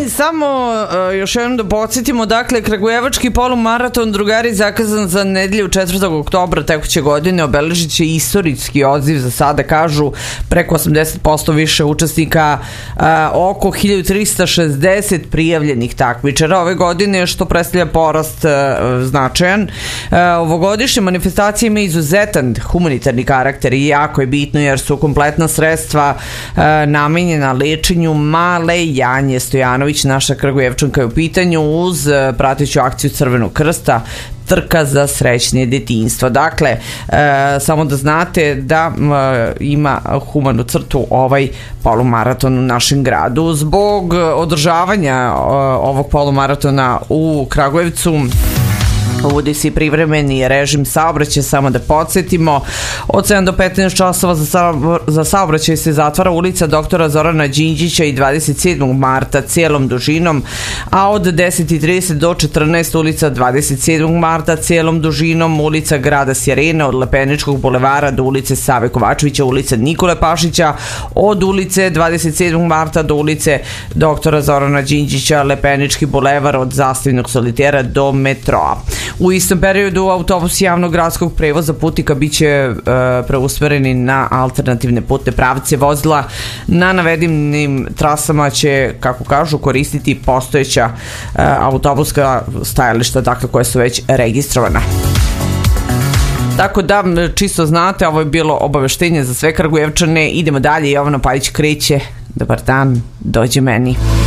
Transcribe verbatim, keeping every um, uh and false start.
I samo uh, još jednom da podsjetimo, dakle, Kragujevački polumaraton, drugari, zakazan za nedelju četvrtog oktobra tekuće godine, obeležit će istorijski odziv, za sada kažu preko osamdeset posto više učesnika, uh, oko hiljadu trista šezdeset prijavljenih takmičara ove godine, što predstavlja porast uh, značajan. Uh, ovogodišnje manifestacije ima izuzetan humanitarni karakter i jako je bitno jer su kompletna sredstva uh, namenjena lečenju male Janje Stojanović, naša Kragujevčanka je u pitanju, uz uh, prateću akciju Crvenog krsta, trka za srećnije detinjstvo. Dakle, e, samo da znate da e, ima humanu crtu ovaj polumaraton u našem gradu. Zbog održavanja e, ovog polumaratona u Kragujevcu uvodi se i privremeni režim saobraćaja, samo da podsjetimo. Od sedam do petnaest časova za, sa, za saobraćaj se zatvara ulica doktora Zorana Đinđića i dvadeset sedmog marta cijelom dužinom, a od deset i trideset do četrnaest ulica dvadeset sedmog marta cijelom dužinom, ulica Grada Sjerena od Lepeničkog bulevara do ulice Save Kovačevića, ulica Nikole Pašića, od ulice dvadeset sedmog marta do ulice doktora Zorana Đinđića, Lepenički bulevar od Zastavnog solitera do metroa. U istom periodu autobusi javnog gradskog prevoza putnika biće e, preusmereni na alternativne putne pravce. Vozila na navedenim trasama će, kako kažu, koristiti postojeća e, autobuska stajališta, dakle, koja su već registrovana. Tako da, čisto znate, ovo je bilo obaveštenje za sve Kragujevčane. Idemo dalje, Jovana Pajić kreće. Dobar dan, dođi meni.